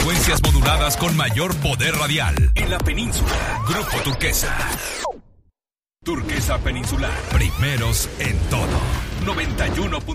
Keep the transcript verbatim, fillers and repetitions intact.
frecuencias moduladas con mayor poder radial en la península. Grupo Turquesa. Turquesa Peninsular. Primeros en todo. noventa y uno.